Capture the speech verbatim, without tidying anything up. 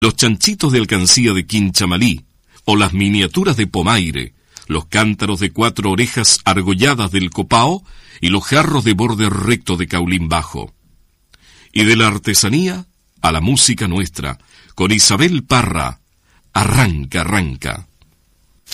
los chanchitos de alcancía de Quinchamalí, o las miniaturas de Pomaire, los cántaros de cuatro orejas argolladas del Copao y los jarros de borde recto de Caulín Bajo. Y de la artesanía a la música nuestra, con Isabel Parra, arranca, arranca.